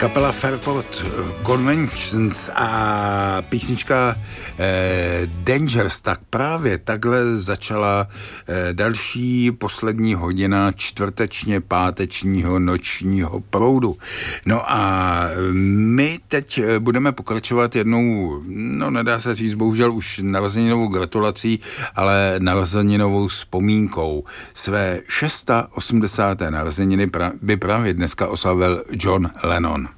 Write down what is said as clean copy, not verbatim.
Kapela Fairport Conventions a písnička Dangerous, tak právě takhle začala další poslední hodina čtvrtečně pátečního nočního proudu. No a my teď budeme pokračovat jednou, no nedá se říct, bohužel už narozeninovou gratulací, ale narozeninovou vzpomínkou. Své 680. narozeniny by právě dneska oslavil John Lennon.